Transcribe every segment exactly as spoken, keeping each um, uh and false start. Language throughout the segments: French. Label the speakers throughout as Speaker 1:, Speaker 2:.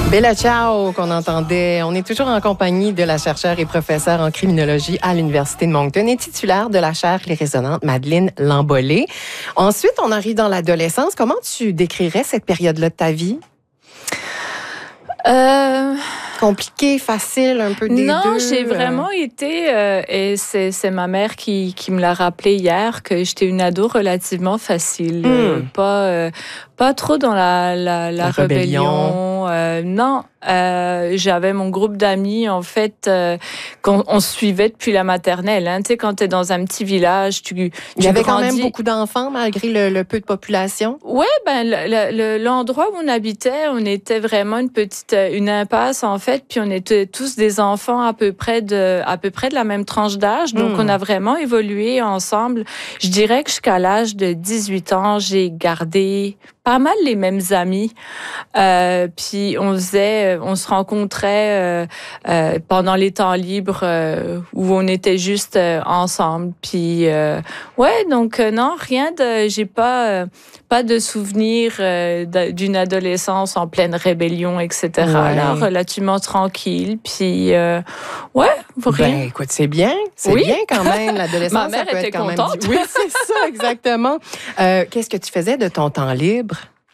Speaker 1: Bella Ciao qu'on entendait. On est toujours en compagnie de la chercheure et professeure en criminologie à l'Université de Moncton et titulaire de la chaire Les Résonantes, Madeleine Lambollet. Ensuite, on arrive dans l'adolescence. Comment tu décrirais cette période-là de ta vie?
Speaker 2: Euh...
Speaker 1: Compliqué, facile, un peu des
Speaker 2: non,
Speaker 1: deux?
Speaker 2: Non, j'ai vraiment été, euh, et c'est, c'est ma mère qui, qui me l'a rappelé hier, que j'étais une ado relativement facile. Mm. Euh, pas, euh, pas trop dans la, la, la, la rébellion. rébellion euh, non, euh, j'avais mon groupe d'amis, en fait, euh, qu'on on suivait depuis la maternelle. Hein. Tu sais, quand tu es dans un petit village, tu, tu
Speaker 1: Il y avait
Speaker 2: grandis...
Speaker 1: quand même beaucoup d'enfants, malgré le, le peu de population?
Speaker 2: Oui, ben, le, le, l'endroit où on habitait, on était vraiment une petite une impasse, en fait. Puis on était tous des enfants à peu près de, à peu près de la même tranche d'âge. Donc, mmh. on a vraiment évolué ensemble. Je dirais que jusqu'à l'âge de dix-huit ans, j'ai gardé pas mal les mêmes amis. Euh, puis on faisait, on se rencontrait euh, euh, pendant les temps libres euh, où on était juste euh, ensemble. Puis euh, ouais, donc euh, non, rien de, j'ai pas euh, pas de souvenirs euh, d'une adolescence en pleine rébellion, et cetera. Ouais. Là, relativement tranquille. Puis euh, ouais, rien.
Speaker 1: Ben écoute, c'est bien, c'est oui. bien quand même l'adolescence.
Speaker 2: Ma mère
Speaker 1: ça peut
Speaker 2: était
Speaker 1: être quand
Speaker 2: contente.
Speaker 1: Même... Oui, c'est ça exactement. Euh, qu'est-ce que tu faisais de ton temps libre?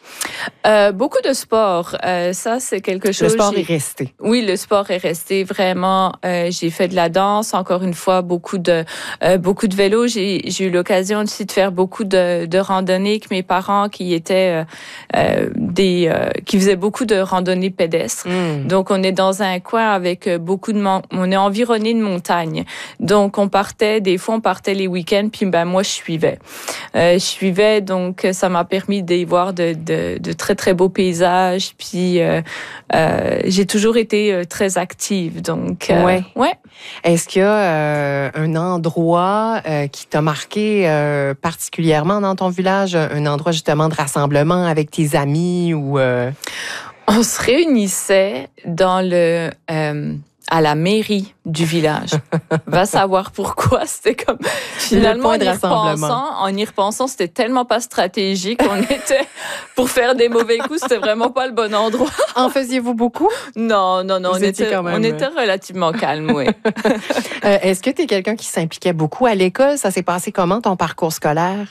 Speaker 2: Euh, beaucoup de sport. Euh, ça, c'est quelque chose...
Speaker 1: Le sport
Speaker 2: j'ai...
Speaker 1: est resté.
Speaker 2: Oui, le sport est resté vraiment. Euh, j'ai fait de la danse, encore une fois, beaucoup de euh, beaucoup de vélo. J'ai, j'ai eu l'occasion aussi de faire beaucoup de, de randonnées avec mes parents qui étaient euh, euh, des... Euh, qui faisaient beaucoup de randonnées pédestres. Mm. Donc, on est dans un coin avec beaucoup de... Man... On est environné de montagnes. Donc, on partait... Des fois, on partait les week-ends, puis ben moi, je suivais. Euh, je suivais, donc ça m'a permis d'y voir de, de, de très, très beaux paysages. Puis, euh, euh, j'ai toujours été euh, très active. Donc, euh,
Speaker 1: ouais.
Speaker 2: ouais.
Speaker 1: Est-ce qu'il y a euh, un endroit euh, qui t'a marqué euh, particulièrement dans ton village? Un endroit, justement, de rassemblement avec tes amis ou... Euh...
Speaker 2: On se réunissait dans le... Euh, à la mairie du village. Va savoir pourquoi. C'était comme... Finalement, en y, repensant, en y repensant, c'était tellement pas stratégique. On était... Pour faire des mauvais coups, c'était vraiment pas le bon endroit.
Speaker 1: En faisiez-vous beaucoup?
Speaker 2: Non, non, non.
Speaker 1: Vous
Speaker 2: on était,
Speaker 1: quand même...
Speaker 2: on était relativement calme, oui.
Speaker 1: euh, est-ce que tu es quelqu'un qui s'impliquait beaucoup à l'école? Ça s'est passé comment, ton parcours scolaire?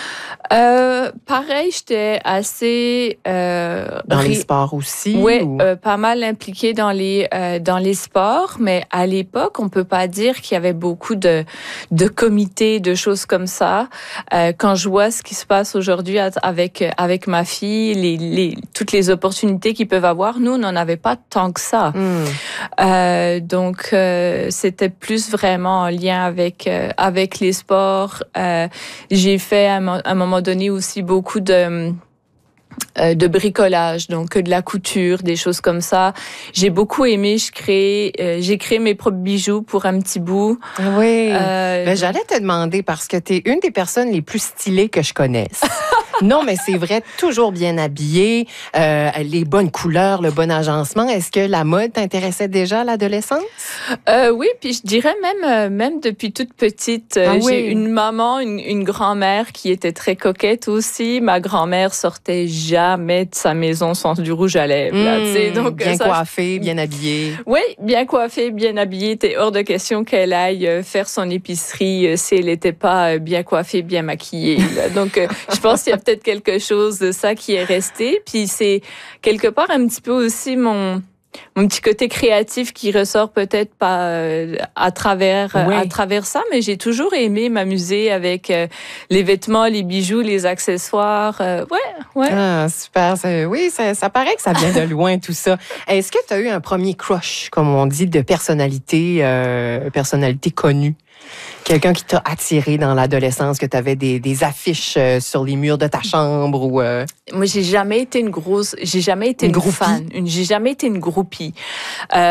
Speaker 2: Euh, pareil, j'étais assez... Euh,
Speaker 1: dans ré... les sports aussi?
Speaker 2: Oui,
Speaker 1: ou...
Speaker 2: euh, pas mal impliquée dans les, euh, dans les sports, mais à l'époque, on peut pas dire qu'il y avait beaucoup de, de comités, de choses comme ça. Euh, quand je vois ce qui se passe aujourd'hui avec, avec ma fille, les, les, toutes les opportunités qu'ils peuvent avoir, nous, on n'en avait pas tant que ça. Mm. Euh, donc, euh, c'était plus vraiment en lien avec, euh, avec les sports. Euh, j'ai fait à un moment donné aussi beaucoup de euh, de bricolage, donc de la couture, des choses comme ça. J'ai beaucoup aimé, je crée, euh, j'ai créé mes propres bijoux pour un petit bout.
Speaker 1: Oui. Euh, ben, j'allais te demander parce que tu es une des personnes les plus stylées que je connaisse. Non, mais c'est vrai, toujours bien habillée, euh, les bonnes couleurs, le bon agencement. Est-ce que la mode t'intéressait déjà à l'adolescence?
Speaker 2: Euh, oui, puis je dirais même, même depuis toute petite.
Speaker 1: Ah oui.
Speaker 2: J'ai une maman, une, une grand-mère qui était très coquette aussi. Ma grand-mère sortait jamais de sa maison sans du rouge à lèvres.
Speaker 1: Mmh,
Speaker 2: là, tu sais. Donc,
Speaker 1: bien
Speaker 2: ça,
Speaker 1: coiffée, bien habillée.
Speaker 2: Oui, bien coiffée, bien habillée. T'es hors de question qu'elle aille faire son épicerie si elle n'était pas bien coiffée, bien maquillée. Là. Donc, je pense qu'il y a peut-être quelque chose de ça qui est resté. Puis c'est quelque part un petit peu aussi mon mon petit côté créatif qui ressort peut-être pas euh, à travers oui. à travers ça, mais j'ai toujours aimé m'amuser avec euh, les vêtements, les bijoux, les accessoires. Euh, ouais, ouais.
Speaker 1: Ah, super. Ça, oui, ça, ça paraît que ça vient de loin tout ça. Est-ce que tu as eu un premier crush, comme on dit, de personnalité, euh, personnalité connue? Quelqu'un qui t'a attiré dans l'adolescence, que tu avais des, des affiches euh, sur les murs de ta chambre ou euh...
Speaker 2: Moi, j'ai jamais été une grosse, j'ai jamais été une, une fan, une, j'ai jamais été une groupie. Euh,